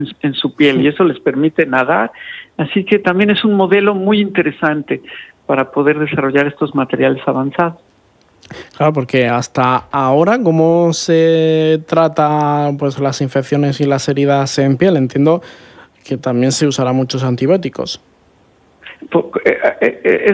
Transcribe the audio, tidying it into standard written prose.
en su piel y eso les permite nadar. Así que también es un modelo muy interesante para poder desarrollar estos materiales avanzados. Claro, porque hasta ahora, ¿cómo se trata pues las infecciones y las heridas en piel? Entiendo que también se usará muchos antibióticos.